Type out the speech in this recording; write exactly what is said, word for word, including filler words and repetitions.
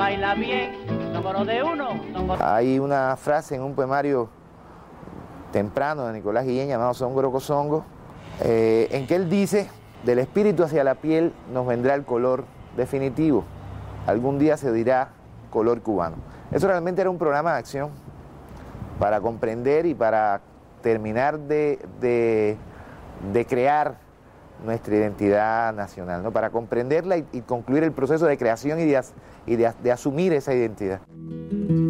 baila bien, número de uno. Número... Hay una frase en un poemario temprano de Nicolás Guillén llamado Songo Rocosongo, eh, en que él dice: del espíritu hacia la piel nos vendrá el color definitivo, algún día se dirá color cubano. Eso realmente era un programa de acción para comprender y para terminar de, de, de crear nuestra identidad nacional, ¿no? Para comprenderla y, y concluir el proceso de creación y de, y de, de asumir esa identidad.